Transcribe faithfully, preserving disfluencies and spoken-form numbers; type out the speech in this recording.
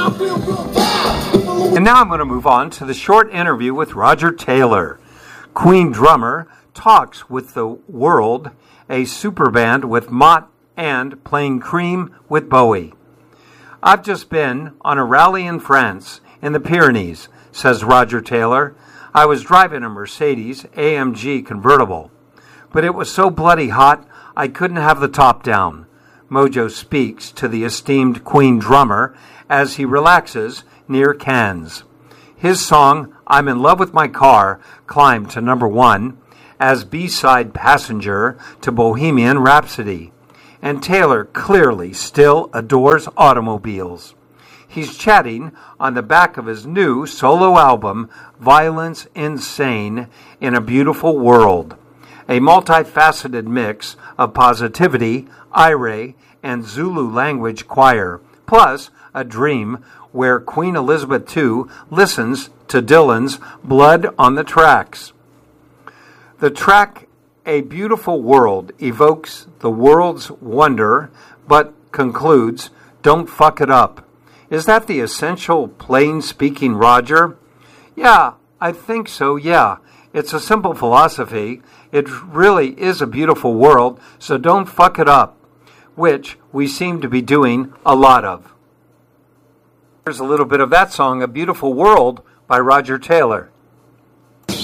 And now I'm going to move on to the short interview with Roger Taylor. Queen drummer talks with the world, a super band with Mott, and playing Cream with Bowie. I've just been on a rally in France, in the Pyrenees, says Roger Taylor. I was driving a Mercedes A M G convertible, but it was so bloody hot I couldn't have the top down. Mojo speaks to the esteemed Queen drummer as he relaxes near Cannes. His song, I'm in Love with My Car, climbed to number one as B-side passenger to Bohemian Rhapsody. And Taylor clearly still adores automobiles. He's chatting on the back of his new solo album, Violence Insane in a Beautiful World, a multifaceted mix of positivity, ire, and Zulu language choir, plus a dream where Queen Elizabeth the Second listens to Dylan's Blood on the Tracks. The track A Beautiful World evokes the world's wonder, but concludes, don't fuck it up. Is that the essential plain-speaking Roger? Yeah, I think so, yeah. It's a simple philosophy. It really is a beautiful world, so don't fuck it up, which we seem to be doing a lot of. Here's a little bit of that song, A Beautiful World, by Roger Taylor.